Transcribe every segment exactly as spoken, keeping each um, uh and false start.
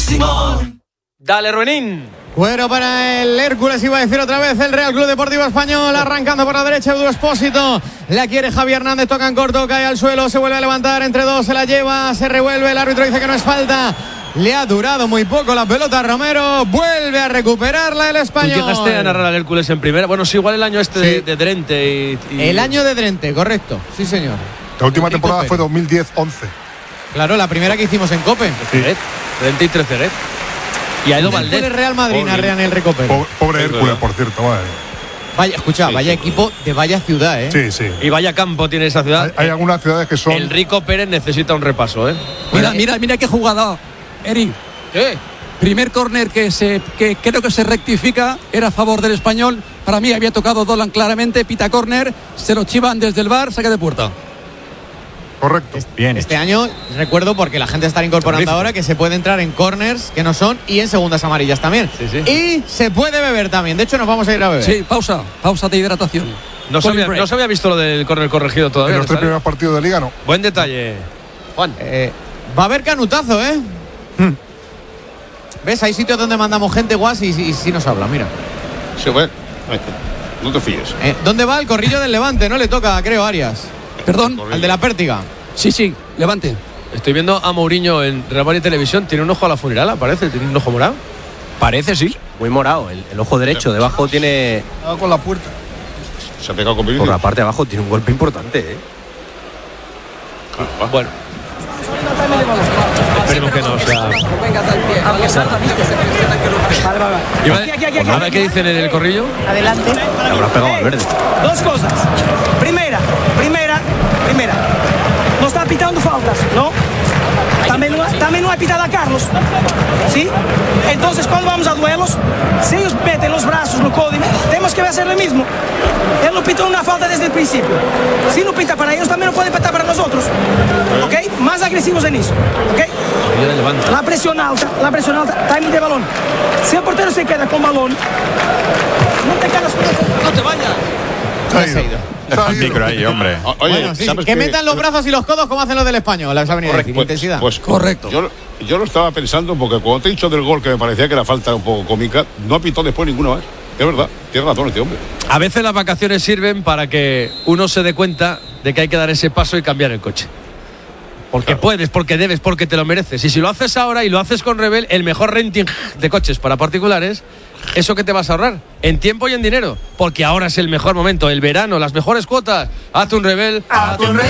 Simón. Dale, Ruenín. Bueno, para el Hércules, iba a decir otra vez, el Real Club Deportivo Español, arrancando por la derecha, Edu Expósito, la quiere Javi Hernández, toca en corto, cae al suelo, se vuelve a levantar, entre dos se la lleva, se revuelve, el árbitro dice que no es falta, le ha durado muy poco la pelota a Romero, vuelve a recuperarla el Español. ¿Tú llegaste a narrar al Hércules en primera? Bueno, sí, igual el año este sí. de, de Drente y, y... El año de Drente, correcto, sí señor. La última Enrico temporada Pérez. fue dos mil diez once. Claro, la primera que hicimos en Cope. Sí. Drente y Treceguet. Y a Edo Valdez. El Real Madrid, narran el Recopero. Pobre, pobre Hércules, por cierto. Madre. Vaya, escucha, sí, vaya sí, equipo de vaya ciudad, ¿eh? Sí, sí. Y vaya campo tiene esa ciudad. Hay, hay algunas ciudades que son. El Rico Pérez necesita un repaso, ¿eh? Mira, mira, mira qué jugada, Eri. ¿Qué? Primer córner que se que creo que se rectifica, era a favor del Español. Para mí había tocado Dolan claramente, pita córner, se lo chivan desde el V A R, saque de puerta. Correcto. Bien. Este año, recuerdo, porque la gente está incorporando Terrifico. ahora, que se puede entrar en corners que no son y en segundas amarillas también. Sí, sí. Y se puede beber también. De hecho, nos vamos a ir a beber. Sí, pausa, pausa de hidratación. No se, había, no se había visto lo del córner corregido todavía. En los tres ¿sabes? primeros partidos de Liga, no. Buen detalle, Juan. Eh, va a haber canutazo, ¿eh? Hmm. ¿Ves? Hay sitios donde mandamos gente guas y, y, y sí nos habla, mira. Sí, bueno, no te fíes. Eh, ¿Dónde va el corrillo del Levante? No le toca, creo, Arias. Perdón. Al de la Pértiga. Sí, sí, Levante. Estoy viendo a Mourinho en Real Madrid Televisión. Tiene un ojo a la funeral, parece. Tiene un ojo morado. Parece, sí. Muy morado. El, el ojo derecho. Debajo tiene. Con la puerta. Se ha pegado con Vinicius. Por la parte de abajo tiene un golpe importante, ¿eh? Ah, bueno. Esperemos que no sea. A ver qué dicen en el corrillo. Adelante. Le habrá pegado al verde. Dos cosas. Primera, primera, primera. No está pitando faltas, ¿no? También no, también no ha pitado a Carlos. ¿Sí? Entonces, cuando vamos a duelos, si ellos meten los brazos no código, tenemos que hacer lo mismo. Él no pitó una falta desde el principio. Si no pita para ellos, también no puede pitar para nosotros. ¿Ok? Más agresivos en eso. ¿Ok? La presión alta, la presión alta, timing de balón. Si el portero se queda con balón, no te quedas con eso. No te vayas. Se ha ido. Deja el micro ahí, hombre. Oye, bueno, sí, ¿sabes que qué? metan los brazos y los codos como hacen los del Español. La saben decir, Pues, intensidad. pues, correcto. Yo, yo lo estaba pensando porque cuando te he dicho del gol que me parecía que era falta un poco cómica, no ha pitado después ninguno más. Es verdad, tiene razón este hombre. A veces las vacaciones sirven para que uno se dé cuenta de que hay que dar ese paso y cambiar el coche. Porque claro. puedes, porque debes, porque te lo mereces. Y si lo haces ahora y lo haces con Rebel, el mejor renting de coches para particulares, ¿eso qué te vas a ahorrar? En tiempo y en dinero. Porque ahora es el mejor momento, el verano, las mejores cuotas. Hazte un Rebel. Hazte un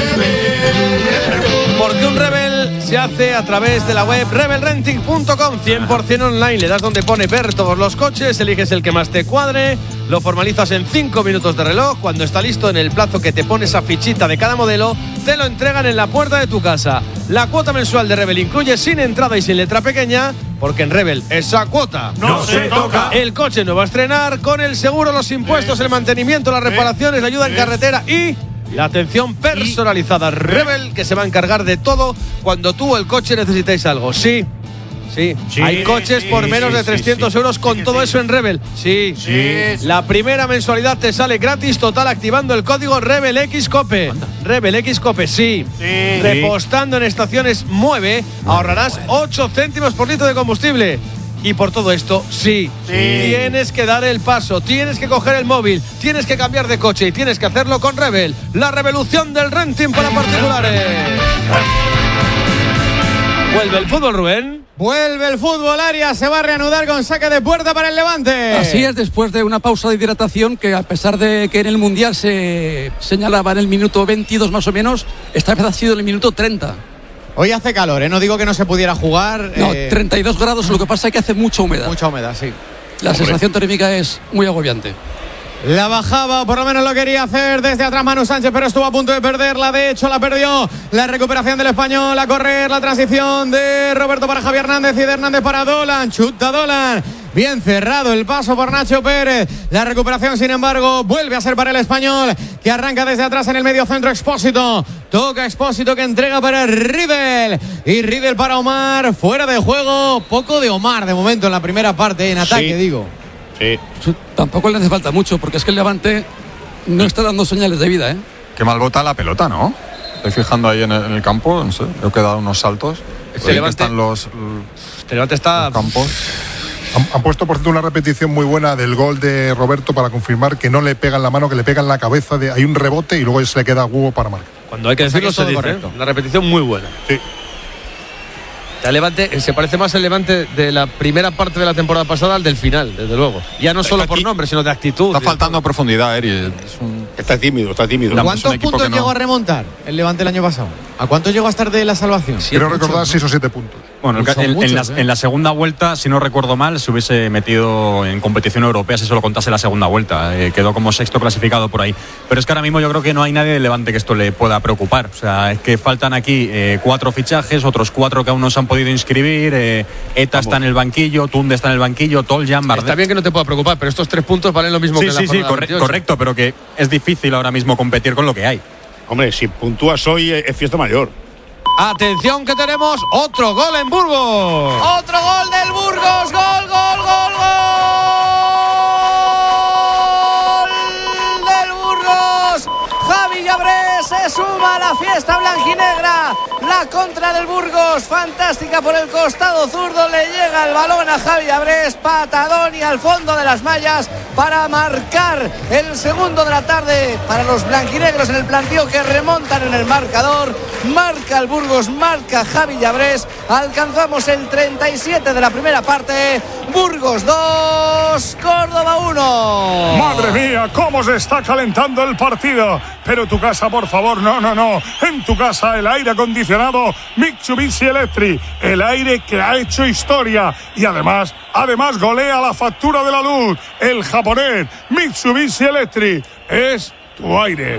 Rebel. Porque un Rebel se hace a través de la web rebel renting punto com, cien por ciento online. Le das donde pone ver todos los coches, eliges el que más te cuadre, lo formalizas en cinco minutos de reloj. Cuando está listo en el plazo que te pone esa fichita de cada modelo, te lo entregan en la puerta de tu casa. La cuota mensual de Rebel incluye sin entrada y sin letra pequeña, porque en Rebel esa cuota no se toca. El coche no va a estrenar, con el seguro, los impuestos, el mantenimiento, las reparaciones, la ayuda en carretera y la atención personalizada. Rebel, que se va a encargar de todo cuando tú o el coche necesitéis algo. Sí, sí, sí hay coches por sí, menos sí, de trescientos sí, euros con sí, todo sí. eso en Rebel. Sí. Sí, sí. La primera mensualidad te sale gratis total activando el código RebelXCope. RebelXCope, sí. sí. Repostando en estaciones Mueve, ahorrarás ocho céntimos por litro de combustible. Y por todo esto, sí, sí, tienes que dar el paso, tienes que coger el móvil, tienes que cambiar de coche y tienes que hacerlo con Rebel, la revolución del renting para particulares. ¿Vuelve el fútbol, Rubén? Vuelve el fútbol, Arias, se va a reanudar con saque de puerta para el Levante. Así es, después de una pausa de hidratación que, a pesar de que en el Mundial se señalaba en el minuto veintidós más o menos, esta vez ha sido en el minuto treinta. Hoy hace calor, ¿eh? No digo que no se pudiera jugar. No, eh... treinta y dos grados, lo que pasa es que hace mucha humedad. Mucha humedad, sí. La Hombre. sensación térmica es muy agobiante. La bajaba, o por lo menos lo quería hacer desde atrás Manu Sánchez, pero estuvo a punto de perderla. De hecho, la perdió. La recuperación del Español, a correr, la transición de Roberto para Javi Hernández y de Hernández para Dolan. Chuta Dolan. Bien cerrado el paso por Nacho Pérez. La recuperación, sin embargo, vuelve a ser para el Español, que arranca desde atrás en el medio centro. Expósito. Toca Expósito, que entrega para Riedel. Y Riedel para Omar. Fuera de juego. Poco de Omar de momento en la primera parte, en ataque, sí. digo. Sí. Tampoco le hace falta mucho, porque es que el Levante no está dando señales de vida, ¿eh? Qué mal bota la pelota, ¿no? Estoy fijando ahí en el, en el campo, no sé, creo que he dado unos saltos. Este Levante están los El Levante está. Campos. Han, han puesto, por cierto, una repetición muy buena del gol de Roberto para confirmar que no le pega en la mano, que le pega en la cabeza. De, hay un rebote y luego se le queda Hugo para marcar. Cuando hay que decirlo, se dice. Correcto. Una repetición muy buena. Sí. El Levante se parece más al Levante de la primera parte de la temporada pasada al del final, desde luego. Ya no solo por nombre, sino de actitud. Está faltando profundidad, Eri. Es un... Está tímido, está tímido. ¿A cuántos puntos no... llegó a remontar el Levante el año pasado? ¿A cuántos llegó a estar de la salvación? Quiero recordar seis o siete puntos. Bueno, Son en, muchos, en, la, ¿eh? en la segunda vuelta, si no recuerdo mal, se hubiese metido en competición europea si solo contase la segunda vuelta. Eh, quedó como sexto clasificado por ahí. Pero es que ahora mismo yo creo que no hay nadie del Levante que esto le pueda preocupar. O sea, es que faltan aquí eh, cuatro fichajes, otros cuatro que aún no se han podido inscribir. Eh, Eta Vamos. está en el banquillo, Tunde está en el banquillo, Toljan, Bardet. Está bien que no te pueda preocupar, pero estos tres puntos valen lo mismo sí, que sí, la sí, corre- correcto, pero que es difícil ahora mismo competir con lo que hay. Hombre, si puntúas hoy es fiesta mayor. Atención que tenemos otro gol en Burgos. Otro gol del Burgos. Gol, gol, gol, gol del Burgos. Javi Llabrés se suma a la fiesta blanquinegra. La contra del Burgos, fantástica por el costado zurdo. Le llega el balón a Javi Llabrés. Patadón y al fondo de las mallas para marcar el segundo de la tarde para los blanquinegros en el planteo que remontan en el marcador. Marca el Burgos, marca Javi Llabrés. Alcanzamos el treinta y siete de la primera parte. Burgos dos, Córdoba uno. Madre mía, cómo se está calentando el partido. Pero tu casa, por favor, no, no, no. En tu casa el aire acondicionado Mitsubishi Electric. El aire que ha hecho historia. Y además, además golea la factura de la luz. El japonés Mitsubishi Electric es tu aire.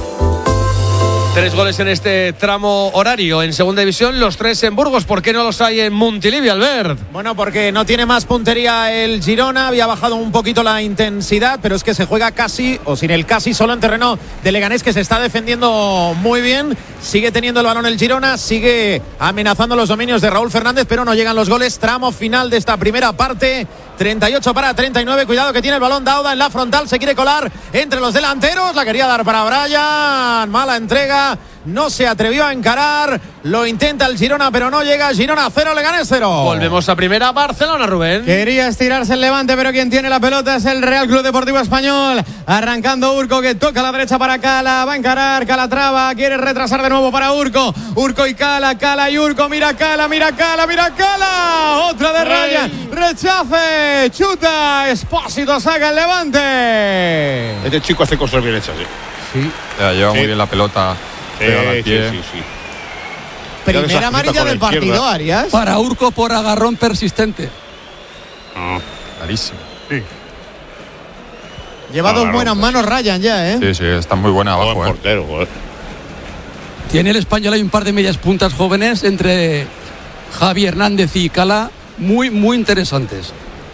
Tres goles en este tramo horario en segunda división, los tres en Burgos. ¿Por qué no los hay en Montilivi, Albert? Bueno, porque no tiene más puntería el Girona, había bajado un poquito la intensidad, pero es que se juega casi, o sin el casi, solo en terreno de Leganés, que se está defendiendo muy bien. Sigue teniendo el balón el Girona, sigue amenazando los dominios de Raúl Fernández, pero no llegan los goles. Tramo final de esta primera parte, treinta y ocho para treinta y nueve. Cuidado que tiene el balón Dauda en la frontal, se quiere colar entre los delanteros, la quería dar para Brian, mala entrega. No se atrevió a encarar, lo intenta el Girona, pero no llega. Girona cero, Leganés cero. Volvemos a primera, Barcelona, Rubén. Quería estirarse el Levante, pero quien tiene la pelota es el Real Club Deportivo Español. Arrancando Urco, que toca a la derecha para Cala, va a encarar, Calatrava, quiere retrasar de nuevo para Urco. Urco y Cala, Cala y Urco, mira Cala, mira Cala, mira Cala. Otra de Raya, rechace, chuta, Espósito saca el Levante. Este chico hace cosas bien hechas, ¿eh? Sí. Ya, lleva sí. muy bien la pelota. Sí, al pie. sí, sí, sí. Primera amarilla del partido, Arias. Para Urco por agarrón persistente. Ah, clarísimo. Sí. Lleva dos buenas manos Ryan ya, ¿eh? Sí, sí, está muy buena abajo, Buen ¿eh? portero, joder. Tiene el Español, hay un par de medias puntas jóvenes entre Javi Hernández y Cala, muy, muy interesantes.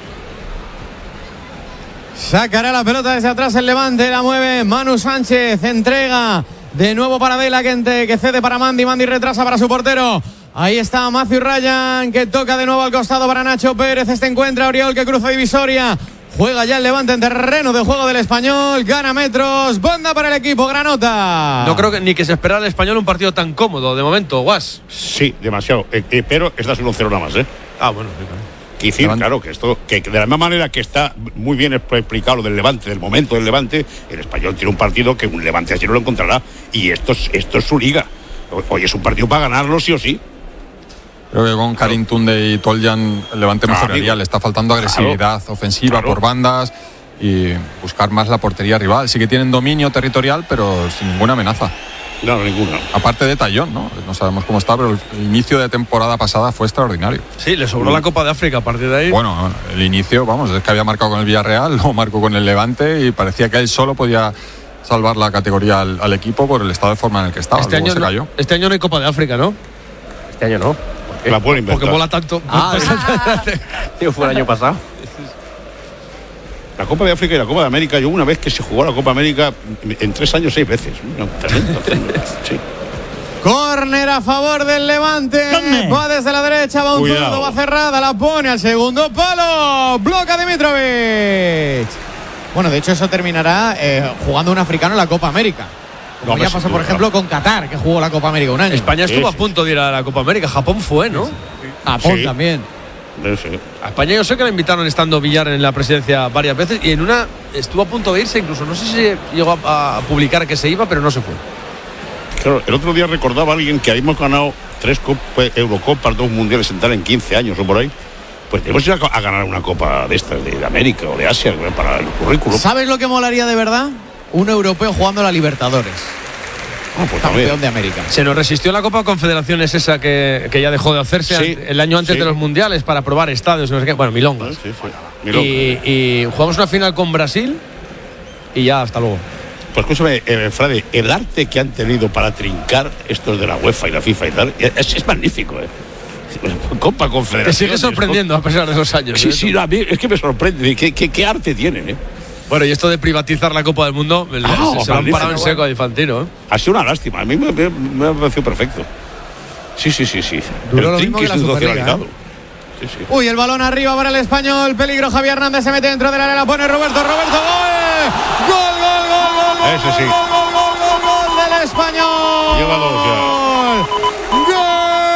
Sacará la pelota desde atrás el Levante, la mueve Manu Sánchez, entrega de nuevo para Vela, que, que cede para Mandy, Mandy retrasa para su portero. Ahí está Matthew Ryan, que toca de nuevo al costado para Nacho Pérez. Este encuentra Oriol, que cruza divisoria. Juega ya el Levante en terreno de juego del Español, gana metros, banda para el equipo, Granota. No creo que, ni que se esperara el Español un partido tan cómodo de momento, Guas. Sí, demasiado. Eh, eh, pero esta es un cero nada más, ¿eh? Ah, bueno, sí, claro. Decir, claro, que esto, que de la misma manera que está muy bien explicado lo del Levante, del momento del Levante, el Español tiene un partido que un Levante así no lo encontrará. Y esto es, esto es su liga. Hoy es un partido para ganarlo sí o sí. Creo que con Karim Tunde y Toljan el Levante Claro, mejoraría. Le está faltando agresividad claro, ofensiva claro. por bandas y buscar más la portería rival. Sí que tienen dominio territorial, pero sin ninguna amenaza. No, no, ninguna. Aparte de Tallón, ¿no? No sabemos cómo está, pero el inicio de temporada pasada fue extraordinario. Sí, le sobró la Copa de África a partir de ahí. Bueno, el inicio, vamos, es que había marcado con el Villarreal, luego marcó con el Levante y parecía que él solo podía salvar la categoría al, al equipo por el estado de forma en el que estaba. Este luego año, se no, cayó. este año no hay Copa de África, ¿no? Este año no. La pueden inventar. Porque mola tanto. Ah, tío, fue el año pasado. La Copa de África y la Copa de América, yo una vez que se jugó la Copa de América en tres años, seis veces. No, tremendo, tremendo. Sí. Córner a favor del Levante. ¿Dónde? Va desde la derecha, va un Cuidado. zurdo, va cerrada, la pone al segundo palo. Bloca Dimitrovic. Bueno, de hecho eso terminará eh, jugando un africano en la Copa América. Como No, ya sin pasó, por duda. ejemplo, con Qatar, que jugó la Copa América un año. España estuvo Sí, a sí. punto de ir a la Copa América. Japón fue, ¿no? Japón Sí. también. Sí, sí. A España yo sé que la invitaron estando Villar en la presidencia varias veces y en una estuvo a punto de irse, incluso no sé si llegó a, a publicar que se iba, pero no se fue. Claro, el otro día recordaba a alguien que habíamos ganado tres Copa, Eurocopas, dos mundiales en tal en quince años o por ahí. Pues debemos ir a, a ganar una copa de estas, de, de América o de Asia, para el currículum. ¿Sabes lo que molaría de verdad? Un europeo jugando a la Libertadores. Ah, pues campeón también. de América. Se nos resistió la Copa Confederaciones esa que, que ya dejó de hacerse Sí, el año antes sí. de los mundiales para probar estadios, no sé qué. Bueno, milongas. Sí, sí. Milongas. Y, y jugamos una final con Brasil y ya, hasta luego. Pues escúchame, eh, Frade, el arte que han tenido para trincar estos de la UEFA y la FIFA y tal, es, es magnífico, ¿eh? Copa Confederación. Te sigue sorprendiendo a pesar de esos años. Sí, ¿eh? sí, a mí es que me sorprende. ¿Qué, qué, qué arte tienen, eh? Bueno, y esto de privatizar la Copa del Mundo, le- Ah, se, se lo han magnífico, parado en seco a Infantino, ¿eh? Ha sido una lástima. A mí me, me, me ha parecido perfecto. Sí, sí, sí, sí. Duró lo el mismo trinque que la Superliga, institucionalizado. Sí, sí. Uy, el balón arriba para el Español. Peligro, Javier Hernández se mete dentro del área, la pone Roberto. Roberto, gol. Gol, gol, gol, gol, gol. Ese sí. Gol, gol, gol, gol, gol del Español. Lleva dos ya. Gol.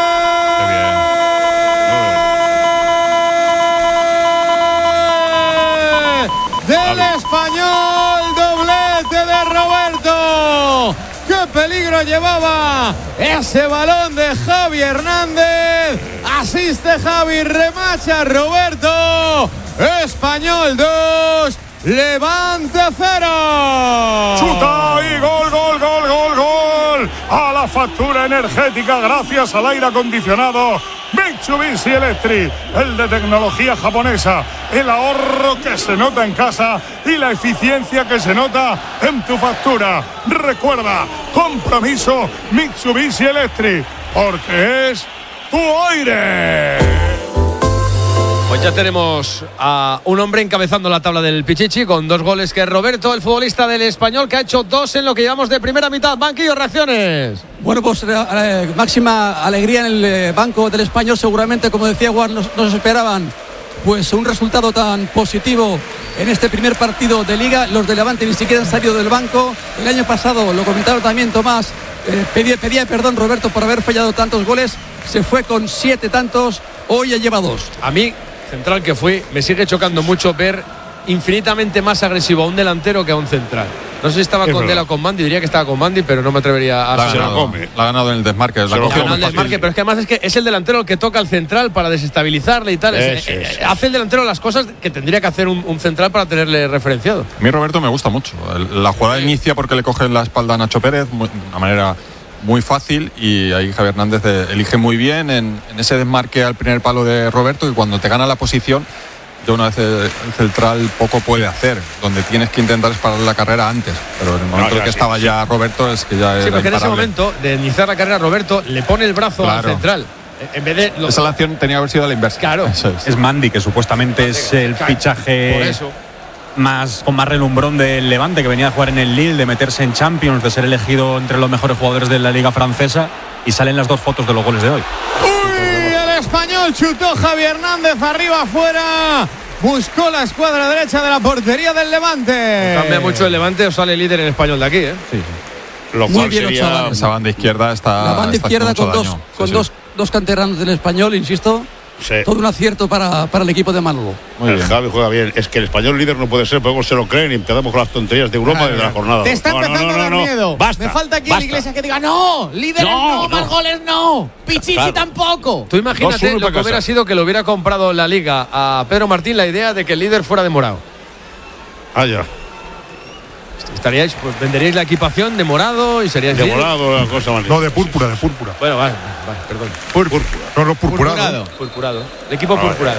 Del Español, doblete de Roberto. ¡Qué peligro llevaba ese balón de Javi Hernández! Asiste Javi, remacha Roberto. Español dos, Levante cero. Chuta y gol, gol, gol, gol, gol. A la factura energética gracias al aire acondicionado Mitsubishi Electric, el de tecnología japonesa, el ahorro que se nota en casa y la eficiencia que se nota en tu factura. Recuerda, compromiso Mitsubishi Electric, porque es tu aire. Pues ya tenemos a un hombre encabezando la tabla del Pichichi con dos goles, que es Roberto, el futbolista del Español, que ha hecho dos en lo que llevamos de primera mitad. Banquillo, reacciones. Bueno, pues eh, máxima alegría en el eh, banco del Español. Seguramente, como decía Guard, nos, nos esperaban pues un resultado tan positivo en este primer partido de Liga. Los de Levante ni siquiera han salido del banco. El año pasado, lo comentaron también Tomás, eh, pedía, pedía perdón Roberto por haber fallado tantos goles. Se fue con siete tantos, hoy ya lleva dos. A mí, central que fui, me sigue chocando mucho ver infinitamente más agresivo a un delantero que a un central. No sé si estaba Es con verdad. Dela o con Mandy, diría que estaba con Mandy, pero no me atrevería a La ha Se la ganado, come. la ha ganado en el desmarque. La Se lo cogió come. ganar muy el desmarque, fácil. pero es que además es que es el delantero el que toca al central para desestabilizarle y tal. Es- Eso, eh, eso. hace el delantero las cosas que tendría que hacer un, un central para tenerle referenciado. A mí Roberto me gusta mucho. El- La jugada inicia porque le coge la espalda a Nacho Pérez, muy- de una manera muy fácil, y ahí Javier Hernández eh, elige muy bien en, en ese desmarque al primer palo de Roberto, y cuando te gana la posición, ya una vez el, el central poco puede hacer, donde tienes que intentar es parar la carrera antes, pero en el momento ya, en que sí, estaba sí. ya Roberto es que ya Sí, era porque en ese imparable. momento de iniciar la carrera, Roberto le pone el brazo Claro. al central. En vez de. Lo, Esa acción tenía que haber sido a la inversa. Claro. Eso es. Es Mandy, que supuestamente es el Por fichaje eso. más con más relumbrón del Levante, que venía a jugar en el Lille, de meterse en Champions, de ser elegido entre los mejores jugadores de la Liga Francesa, y salen las dos fotos de los goles de hoy. Uy, el Español chutó Javi Hernández arriba afuera. Buscó la escuadra derecha de la portería del Levante. Cambia mucho el Levante o sale líder en español de aquí, ¿eh? Sí. Lo Muy cual bien, sería. Ochoa. Esa banda izquierda está. La banda está izquierda haciendo con, mucho dos, daño. con Sí, dos, sí. dos canteranos del Español, insisto. Sí. Todo un acierto para, para el equipo de Manolo. Muy El bien. Javi juega bien. Es que el español líder no puede ser, porque luego se lo creen y empezamos con las tonterías de Europa desde la jornada. Te está No, no, empezando no, a dar no, no. miedo. Basta, Me falta aquí basta. el Iglesias que diga no, líderes No, no, más no. goles no, Pichichi Claro. tampoco. Tú imagínate dos uno lo para que hubiera casa. sido que lo hubiera comprado la Liga a Pedro Martín la idea de que el líder fuera de morado. Ah, ya. Estaríais, pues venderíais la equipación de morado y seríais De líderes. morado, la cosa más. No, de púrpura, de púrpura. Bueno, vale, vale, perdón. Púrpura. No, no, purpurado. Purpurado. Purpurado. El equipo Ah, purpurado.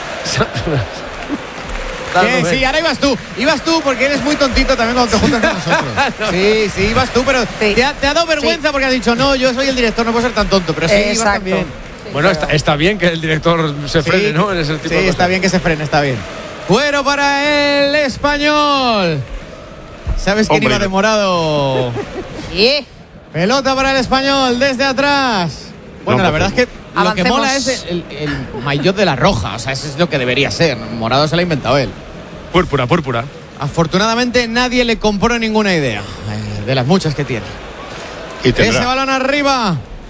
Eh, sí, ahora ibas tú. Ibas tú porque eres muy tontito también cuando te juntas con nosotros. Sí, sí, ibas tú, pero Sí. te, ha, te ha dado vergüenza porque has dicho, no, yo soy el director, no puedo ser tan tonto. Pero sí, ibas Exacto. también. Bueno, está, está bien que el director se frene, Sí, ¿no? En ese tipo sí, de cosas. está bien que se frene, está bien. Fuero para el Español. ¿Sabes quién Hombre. iba de morado? Sí. Pelota para el Español desde atrás. Bueno, No, la pues, verdad es que lo que avancemos. mola es el, el maillot de la roja. O sea, eso es lo que debería ser. Morado se lo ha inventado él. Púrpura, púrpura. Afortunadamente nadie le compró ninguna idea eh, de las muchas que tiene. Y Ese tendrá. balón arriba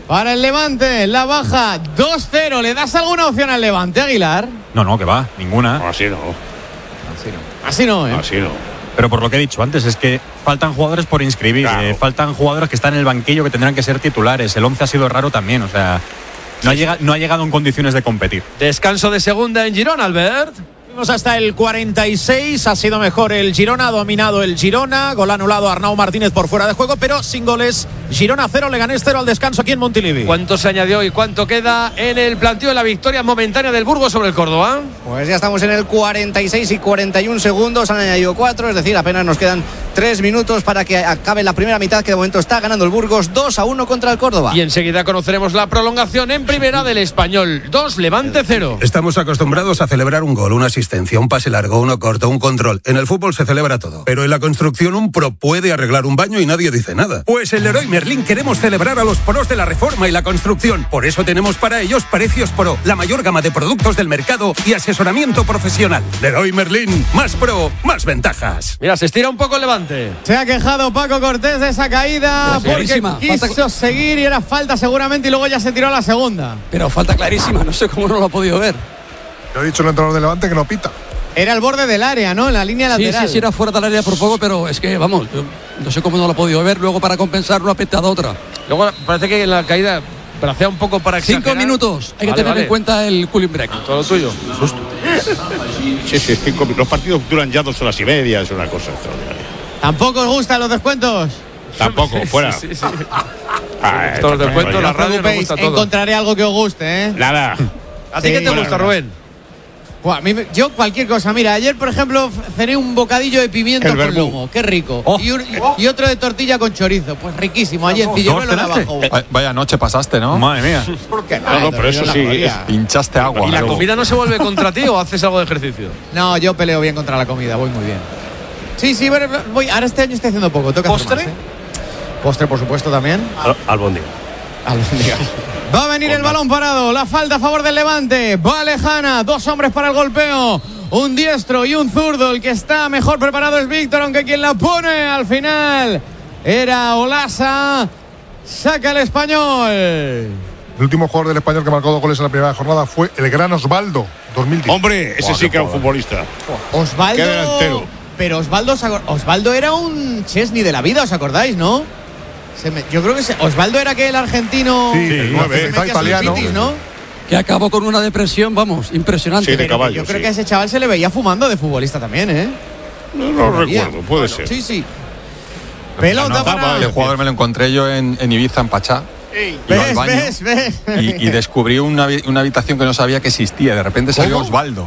para el Levante. La baja dos cero. ¿Le das alguna opción al Levante, Aguilar? No, no, que va, ninguna. No, así no. Así no. Así no, ¿eh? Así no. Pero por lo que he dicho antes, es que faltan jugadores por inscribir, claro. eh, faltan jugadores que están en el banquillo que tendrán que ser titulares. El once ha sido raro también, o sea, no, sí, ha, llegado, no ha llegado en condiciones de competir. Descanso de segunda en Girona, Albert. Hasta el cuarenta y seis, ha sido mejor el Girona, ha dominado el Girona, gol anulado a Arnau Martínez por fuera de juego, pero sin goles. Girona cero, Leganés cero al descanso aquí en Montilivi. ¿Cuánto se añadió y cuánto queda en el planteo de la victoria momentánea del Burgos sobre el Córdoba? Pues ya estamos en el cuarenta y seis y cuarenta y un segundos, han añadido cuatro, es decir, apenas nos quedan tres minutos para que acabe la primera mitad, que de momento está ganando el Burgos dos a uno contra el Córdoba. Y enseguida conoceremos la prolongación en primera del Español. dos, Levante cero. Estamos acostumbrados a celebrar un gol, una asistencia, un pase largo, uno corto, un control. En el fútbol se celebra todo. Pero en la construcción un pro puede arreglar un baño y nadie dice nada. Pues en Leroy Merlin queremos celebrar a los pros de la reforma y la construcción. Por eso tenemos para ellos Precios Pro, la mayor gama de productos del mercado y asesoramiento profesional. Leroy Merlin, más pro, más ventajas. Mira, se estira un poco el Levante. Se ha quejado Paco Cortés de esa caída Pero porque quiso falta... seguir y era falta seguramente y luego ya se tiró a la segunda. Pero falta clarísima, no sé cómo no lo ha podido ver. Yo he dicho el entrenador de Levante que no pita. Era el borde del área, ¿no? En la línea sí, lateral. Sí, sí, era fuera del área por poco, pero es que, vamos, yo no sé cómo no lo ha podido ver. Luego, para compensarlo, ha petado otra. Luego parece que en la caída bracea un poco para exagerar. Cinco minutos. Hay que vale, tener vale. en cuenta el cooling break. Todo lo tuyo. Susto. Sí, sí, cinco, los partidos duran ya dos horas y media, es una cosa extraordinaria. ¿Tampoco os gustan los descuentos? Tampoco, fuera. Sí, sí, sí. Ah, Todos los descuentos, la No radio nos gusta todo. Encontraré algo que os guste, ¿eh? Nada. ¿A ti Sí, qué te bueno, gusta, bueno. Rubén? Buah, a mí me- yo cualquier cosa. Mira, ayer, por ejemplo, cené un bocadillo de pimiento El con verbú. lomo. Qué rico. Oh. Y, un- y otro de tortilla con chorizo. Pues riquísimo. Ayer Cillero ¿No abajo. Vaya- Vaya noche pasaste, ¿no? Madre mía. ¿Por qué No, no, pero eso sí. es- Pinchaste agua. ¿Y la luego. comida no se vuelve contra ti o haces algo de ejercicio? No, yo peleo bien contra la comida. Voy muy bien. Sí, sí, bueno, voy. Ahora este año estoy haciendo poco. Tengo que hacer ¿Postre? más, ¿eh? Postre, por supuesto, también. Albóndiga. Albóndigas. Va a venir el balón parado. La falta a favor del Levante. Va lejana. Dos hombres para el golpeo. Un diestro y un zurdo. El que está mejor preparado es Víctor, aunque quien la pone al final era Olasa. Saca el Español. El último jugador del Español que marcó dos goles en la primera jornada fue el gran Osvaldo, dos mil diez. Hombre, ese Buah, sí qué que era un jugador. futbolista. Osvaldo. Qué delantero. Pero Osvaldo, ¿os acor- Osvaldo era un Chesney de la vida, ¿os acordáis, no? Se me- yo creo que se- Osvaldo era aquel argentino. Sí, el el nueve, nueve, que metía italiano. sulfitis, ¿no? Que acabó con una depresión, vamos, impresionante. Sí, de Pero caballo, yo creo sí. que a ese chaval se le veía fumando de futbolista también, ¿eh? No, no Debería. recuerdo, puede ser. Sí, sí. Pelota no, para. vale. El jugador me lo encontré yo en, en Ibiza, en Pachá. Iba al ¿Ves, baño ves, ves? Y, y descubrí una, habi- una habitación que no sabía que existía. De repente salió ¿Cómo? Osvaldo.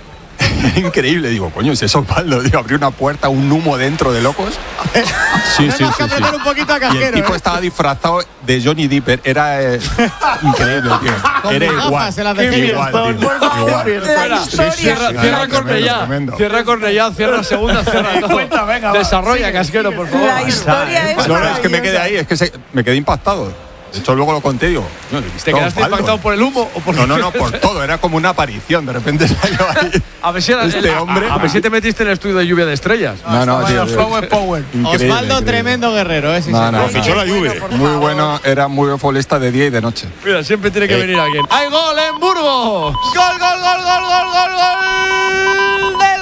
Increíble, digo, coño, si es Osvaldo, digo, abrió una puerta, un humo dentro de locos. Sí, sí, Tenemos sí, que sí. apretar un poquito a Y el Casquero, tipo ¿eh? estaba disfrazado de Johnny Dipper, era eh, increíble, tío. Con Era gafas igual. en las de Igual, Cristo. tío. Igual. Cierra, cierra Tremendo, Cornellá. tremendo. Cierra Cornellá, cierra segunda, cierra todo. Cuenta, venga, va. Desarrolla, Casquero, por favor. La historia es No, no, es que me quedé maravillosa. ahí, es que se- me quedé impactado. De hecho, luego lo conté, digo, no, he visto ¿Te quedaste Osvaldo. impactado por el humo o por No, no, no, por todo, era como una aparición, de repente salió ahí. A ver si era Este a- hombre. A, a ver si te metiste en el estudio de lluvia de estrellas. No, no, tío, tío. Power, power. Increíble, Osvaldo, increíble. tremendo guerrero, ¿eh? Sí, No, sí. no, Lo fichó la Juve. Muy bueno, era muy buen futbolista de día y de noche. Mira, siempre tiene que Eh. venir alguien. ¡Hay gol en Burgos! Gol, gol, gol, gol, gol, gol, gol del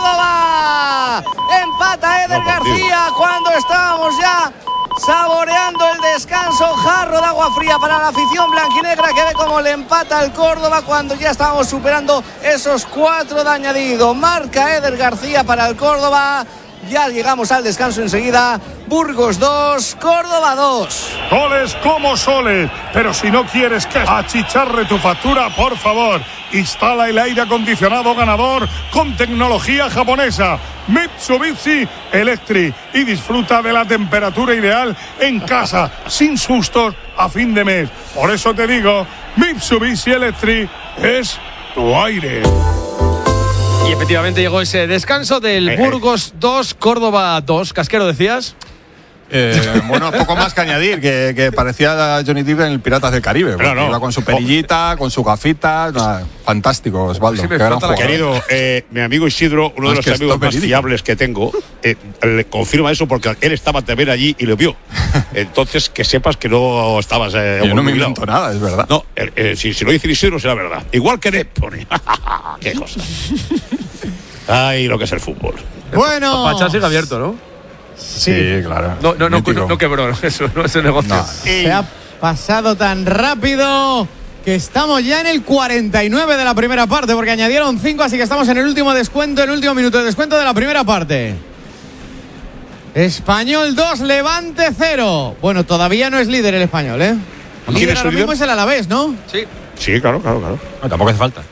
Córdoba. Empata Eder No, partido. García cuando estábamos ya saboreando el descanso. Jarro de agua fría para la afición blanquinegra que ve cómo le empata el Córdoba cuando ya estábamos superando esos cuatro de añadido. Marca Eder García para el Córdoba. Ya llegamos al descanso enseguida. Burgos dos, Córdoba dos. Goles como soles, pero si no quieres que achicharre tu factura, por favor, instala el aire acondicionado ganador con tecnología japonesa Mitsubishi Electric y disfruta de la temperatura ideal en casa, sin sustos a fin de mes. Por eso te digo, Mitsubishi Electric es tu aire. Y efectivamente llegó ese descanso del Eh, eh. Burgos dos, Córdoba dos. Casquero, ¿decías? Eh, bueno, poco más que añadir, que, que parecía a Johnny Depp en el Piratas del Caribe. Pero no. Iba con su perillita, con su gafita. Nada, fantástico, Osvaldo. Sí, qué gran jugador. Querido, eh, mi amigo Isidro, uno Más de los que amigos stopper más verídico. fiables que tengo, eh, le confirma eso porque él estaba también allí y lo vio. Entonces, que sepas que no estabas. Eh, Yo no me obnubilado. invento nada, es verdad. No, eh, eh, si, si lo dice Isidro será verdad. Igual que Depp pone. Qué cosa. Ay, lo que es el fútbol. Bueno. Pachá sigue abierto, ¿no? Sí, claro. No, no, no, Mítico. no, no quebró, eso no es el negocio. No. Se ha pasado tan rápido que estamos ya en el cuarenta y nueve de la primera parte, porque añadieron cinco, así que estamos en el último descuento, en el último minuto de descuento de la primera parte. Español dos, Levante cero. Bueno, todavía no es líder el Español, ¿eh? ¿Quién Líder es ahora el mismo líder? es el Alavés, ¿no? Sí. Sí, claro, claro, claro. No, tampoco hace falta.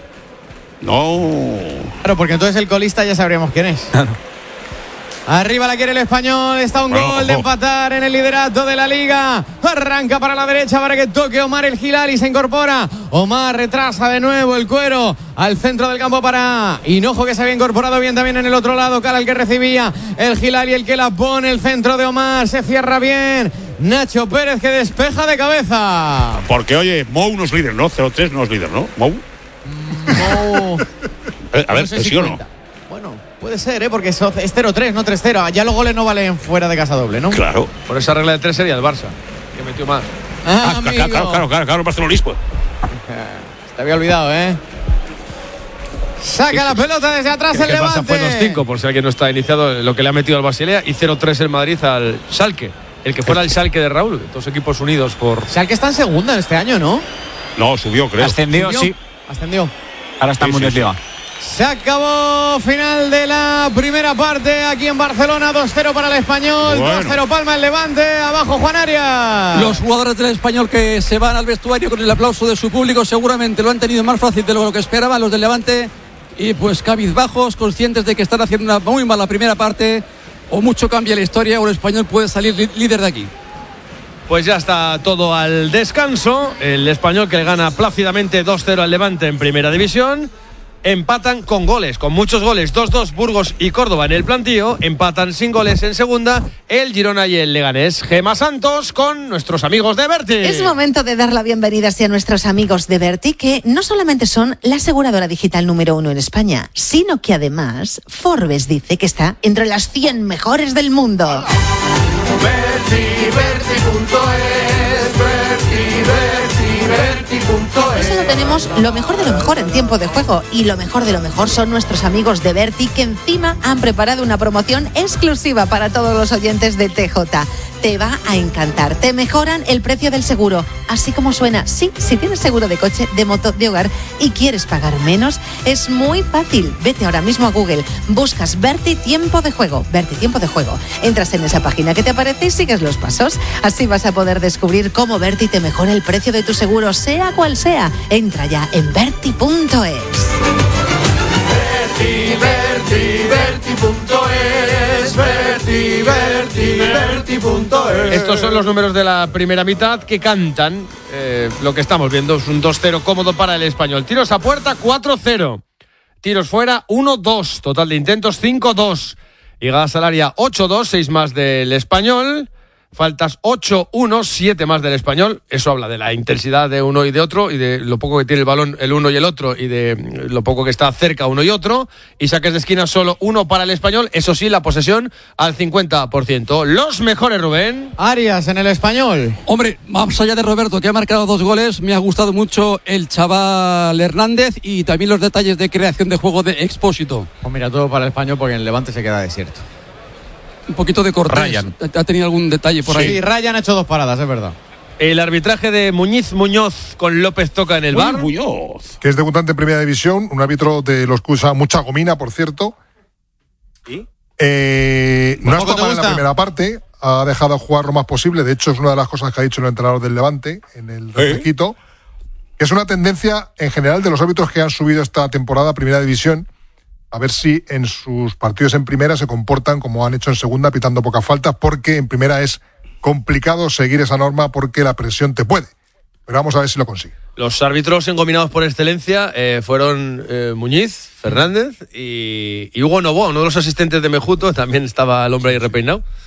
No. Claro, porque entonces el colista ya sabríamos quién es. Arriba la quiere el Español, está un Bueno, gol de ojo. empatar en el liderato de la Liga. Arranca para la derecha para que toque Omar el Gilali, se incorpora. Omar retrasa de nuevo el cuero al centro del campo para Hinojo, que se había incorporado bien también en el otro lado. Cala el que recibía el Gilali, el que la pone, el centro de Omar, se cierra bien. Nacho Pérez que despeja de cabeza. Porque, oye, Mou no es líder, ¿no? cero tres no es líder, ¿no? Mou. No, Eh, a ver, no sé si ¿sí o no? cuenta. Bueno, puede ser, ¿eh? Porque es cero tres, no tres cero. Ya los goles no valen fuera de casa doble, ¿no? Claro. Por esa regla de tres sería el Barça, que metió más. Ah, Ah, amigo. claro, claro, claro, claro, claro, barcelonismo. Te había olvidado, ¿eh? Saca la pelota desde atrás Que el el Barça Levante. fue dos cinco, por si alguien no está iniciado, lo que le ha metido al Basilea, y cero tres el Madrid al Schalke. El que fuera el Schalke de Raúl, dos equipos unidos por... Schalke está en segunda en este año, ¿no? No, subió, creo. Ascendió, ¿Subió? sí. Ascendió. Ahora está en Sí, sí, Bundesliga. Se acabó, final de la primera parte aquí en Barcelona, dos cero para el Español, Bueno. dos cero Palma el Levante, abajo Juan Arias. Los jugadores del Español que se van al vestuario con el aplauso de su público seguramente lo han tenido más fácil de lo que esperaban los del Levante, y pues cabizbajos, conscientes de que están haciendo una muy mala primera parte, o mucho cambia la historia o el Español puede salir li- líder de aquí. Pues ya está todo al descanso. El Español que le gana plácidamente dos cero al Levante en Primera División. Empatan con goles, con muchos goles. dos dos Burgos y Córdoba en el plantío. Empatan sin goles en segunda el Girona y el Leganés. Gema Santos con nuestros amigos de Berti. Es momento de dar la bienvenida a nuestros amigos de Berti, que no solamente son la aseguradora digital número uno en España, sino que además Forbes dice que está entre las cien mejores del mundo. Berti, Berti punto es, Berti, Berti, Berti punto es. Solo tenemos lo mejor de lo mejor en tiempo de juego, y lo mejor de lo mejor son nuestros amigos de Berti, que encima han preparado una promoción exclusiva para todos los oyentes de T J. Te va a encantar, te mejoran el precio del seguro, así como suena. Sí, si tienes seguro de coche, de moto, de hogar y quieres pagar menos, es muy fácil. Vete ahora mismo a Google, buscas Berti Tiempo de Juego, Berti Tiempo de Juego, entras en esa página que te aparece y sigues los pasos. Así vas a poder descubrir cómo Berti te mejora el precio de tu seguro, sea cual sea. Entra ya en berti punto es. Berti, Berti, Berti punto es, Berti, Berti, Berti punto es. Estos son los números de la primera mitad que cantan eh, lo que estamos viendo. Es un dos cero cómodo para el Español. Tiros a puerta cuatro cero. Tiros fuera uno dos. Total de intentos cinco dos. Llegadas al área ocho dos, seis más del Español. Faltas ocho uno, siete más del Español. Eso habla de la intensidad de uno y de otro, y de lo poco que tiene el balón el uno y el otro, y de lo poco que está cerca uno y otro. Y saques de esquina solo uno para el Español. Eso sí, la posesión al cincuenta por ciento. Los mejores, Rubén. Arias en el Español. Hombre, más allá de Roberto, que ha marcado dos goles, me ha gustado mucho el chaval Hernández y también los detalles de creación de juego de Expósito. Pues mira, todo para el Español, porque en el Levante se queda desierto. Un poquito de Cortés. Ryan. ¿Ha tenido algún detalle por Sí, ahí? Ryan ha hecho dos paradas, es verdad. El arbitraje de Muñiz Muñoz con López Toca en el Uy, bar. Muñoz. Que es debutante en Primera División, un árbitro de los que usa mucha gomina, por cierto. ¿Y? Eh, no ha ¿Tampoco estado te mal en la gusta? primera parte, ha dejado jugar lo más posible. De hecho, es una de las cosas que ha dicho el entrenador del Levante en el refresquito, que es una tendencia en general de los árbitros que han subido esta temporada a Primera División, a ver si en sus partidos en primera se comportan como han hecho en segunda, pitando pocas faltas, porque en primera es complicado seguir esa norma porque la presión te puede. Pero vamos a ver si lo consigue. Los árbitros engominados por excelencia eh, fueron eh, Muñiz, Fernández y, y Hugo Novoa, uno de los asistentes de Mejuto. También estaba el hombre ahí repeinado.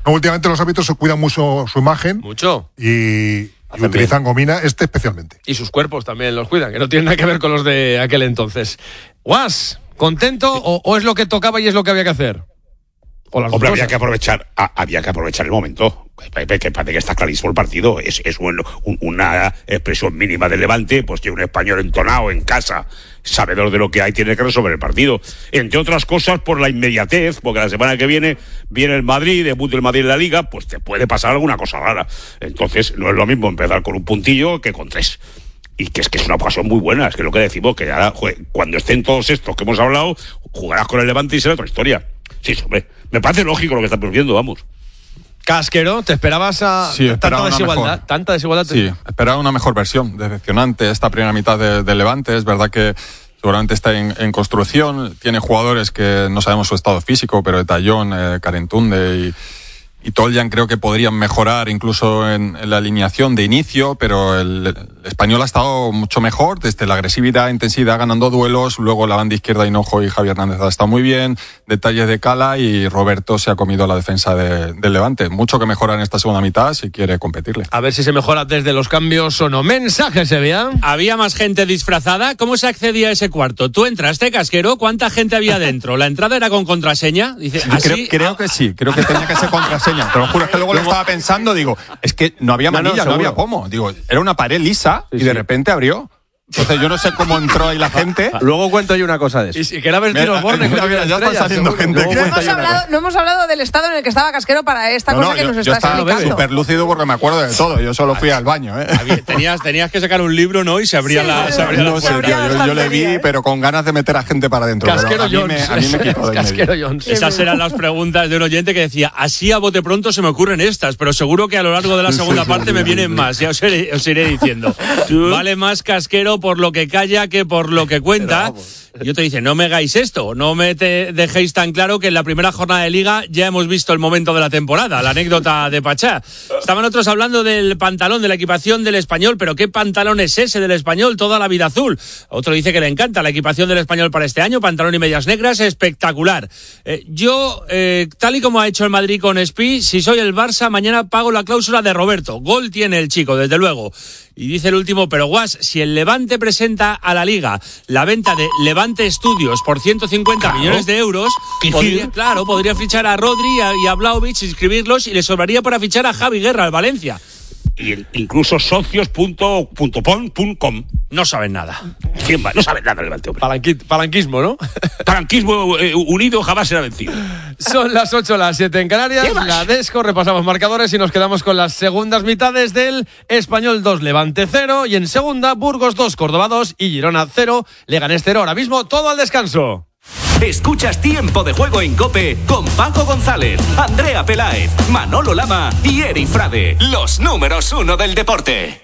No, últimamente los árbitros se cuidan mucho su imagen. Mucho. Y, y utilizan bien. Gomina, este especialmente. Y sus cuerpos también los cuidan, que no tienen nada que ver con los de aquel entonces. Guas, ¿contento o, o es lo que tocaba y es lo que había que hacer? Hombre, había que aprovechar, a, había que aprovechar el momento. Pepe, que parece que está clarísimo el partido. Es, es un, un, una expresión mínima del Levante, pues que un español entonado en casa, sabedor de lo que hay, tiene que resolver el partido. Entre otras cosas, por la inmediatez, porque la semana que viene viene el Madrid, debut del Madrid en la Liga, pues te puede pasar alguna cosa rara. Entonces, no es lo mismo empezar con un puntillo que con tres. Y que es que es una ocasión muy buena, es que lo que decimos, que ahora, joder, cuando estén todos estos que hemos hablado, jugarás con el Levante y será otra historia. Sí, hombre, me parece lógico lo que estamos viendo, vamos. Casquero, ¿te esperabas a sí, tanta desigualdad? Mejor. ¿Tanta desigualdad? Sí, esperaba una mejor versión. Decepcionante esta primera mitad de, de Levante. Es verdad que seguramente está en, en construcción. Tiene jugadores que no sabemos su estado físico, pero de Tallón, eh, Carentunde y... Y Toljan creo que podrían mejorar incluso en, en la alineación de inicio, pero el, el español ha estado mucho mejor desde la agresividad, intensidad, ganando duelos. Luego la banda izquierda, Hinojo y Javier Hernández ha estado muy bien. Detalles de Cala y Roberto se ha comido la defensa de, del Levante. Mucho que mejorar en esta segunda mitad si quiere competirle. A ver si se mejora desde los cambios o no. Mensajes, Sevilla. ¿Había más gente disfrazada? ¿Cómo se accedía a ese cuarto? ¿Tú entraste, Casquero? ¿Cuánta gente había dentro? ¿La entrada era con contraseña? Dice, ¿así? Creo, creo que sí, creo que tenía que ser contraseña. Te lo juro, es que luego, luego lo estaba pensando, digo, es que no había manilla, no, no, no había pomo. Digo, era una pared lisa sí, y de sí. repente abrió. Entonces yo no sé cómo entró ahí la gente. Luego cuento yo una cosa de eso. Y si que era Bertino Osborne, mira, mira, ya están saliendo gente. No hemos, hablado, no hemos hablado del estado en el que estaba Casquero para esta no, cosa no, que yo, nos yo estás explicando. Yo estaba súper lúcido porque me acuerdo de todo. Yo solo fui al baño. ¿eh? Tenías, tenías que sacar un libro, ¿no? Y se abría sí, la, se abría no la sé, tío, yo, yo le vi, ¿eh? Pero con ganas de meter a gente para adentro. Casquero pero a mí Jones. Me, a mí me quitó de Casquero Jones. Esas eran las preguntas de un oyente que decía, así a bote pronto se me ocurren estas, pero seguro que a lo largo de la segunda parte me vienen más. Ya os iré, os iré diciendo. Vale más Casquero por lo que calla que por lo que cuenta. Yo te dice, no me hagáis esto, no me te dejéis tan claro que en la primera jornada de Liga ya hemos visto el momento de la temporada, la anécdota de Pachá. Estaban otros hablando del pantalón, de la equipación del Español, pero ¿qué pantalón es ese del Español? Toda la vida azul. Otro dice que le encanta la equipación del Español para este año, pantalón y medias negras, espectacular. Eh, yo, eh, tal y como ha hecho el Madrid con Espi, si soy el Barça, mañana pago la cláusula de Roberto. Gol tiene el chico, desde luego. Y dice el último, pero Guas, si el Levante presenta a la Liga la venta de Levante Studios por ciento cincuenta claro. millones de euros, podría, claro, podría fichar a Rodri y a, y a Vlahovic, inscribirlos y le sobraría para fichar a Javi Guerra al Valencia. Y incluso socios punto pon punto com. No saben nada. ¿Quién va? No saben nada del Levante, hombre. Palanqui, palanquismo, ¿no? Palanquismo eh, unido jamás será vencido. Son las ocho, las siete en Canarias. La Desco, repasamos marcadores y nos quedamos con las segundas mitades del Español dos, Levante cero. Y en segunda, Burgos dos, Córdoba dos y Girona cero, Leganés cero. Ahora mismo todo al descanso. Escuchas Tiempo de Juego en COPE con Paco González, Andrea Peláez, Manolo Lama y Eri Frade, los números uno del deporte.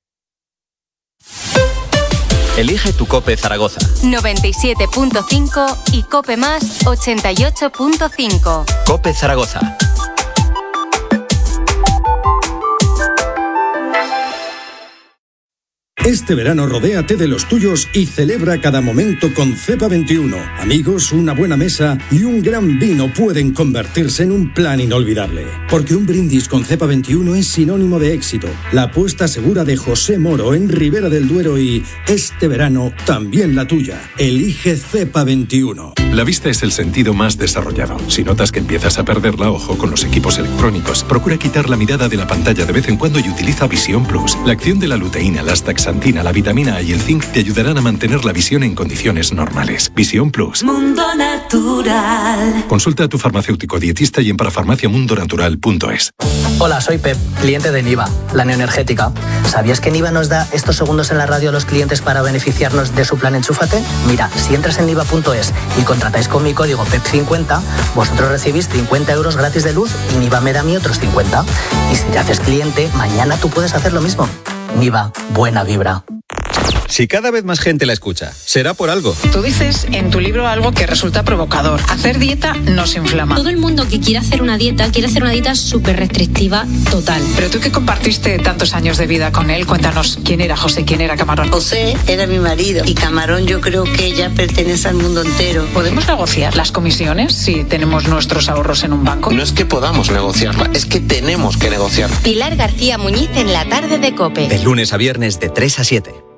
Elige tu COPE Zaragoza. noventa y siete punto cinco y COPE Más ochenta y ocho punto cinco. COPE Zaragoza. Este verano rodéate de los tuyos y celebra cada momento con Cepa veintiuno. Amigos, una buena mesa y un gran vino pueden convertirse en un plan inolvidable. Porque un brindis con Cepa veintiuno es sinónimo de éxito. La apuesta segura de José Moro en Ribera del Duero y este verano también la tuya. Elige Cepa veintiuno. La vista es el sentido más desarrollado. Si notas que empiezas a perderla, ojo con los equipos electrónicos. Procura quitar la mirada de la pantalla de vez en cuando y utiliza Visión Plus. La acción de la luteína, la astaxantina, la vitamina A y el zinc te ayudarán a mantener la visión en condiciones normales. Visión Plus. Mundo Natural. Consulta a tu farmacéutico dietista y en parafarmacia mundo natural punto es. Hola, soy Pep, cliente de Niva, la neoenergética. ¿Sabías que Niva nos da estos segundos en la radio a los clientes para beneficiarnos de su plan Enchúfate? Mira, si entras en niva punto es y contratáis con mi código P E P cincuenta, vosotros recibís cincuenta euros gratis de luz y Niva me da a mí otros cincuenta. Y si te haces cliente, mañana tú puedes hacer lo mismo. Niva, buena vibra. Si cada vez más gente la escucha, será por algo. Tú dices en tu libro algo que resulta provocador. Hacer dieta nos inflama. Todo el mundo que quiere hacer una dieta, quiere hacer una dieta súper restrictiva, total. Pero tú que compartiste tantos años de vida con él, cuéntanos quién era José, quién era Camarón. José era mi marido y Camarón yo creo que ya pertenece al mundo entero. ¿Podemos negociar las comisiones si tenemos nuestros ahorros en un banco? No es que podamos negociarla, es que tenemos que negociarla. Pilar García Muñiz en la tarde de COPE. De lunes a viernes de tres a siete.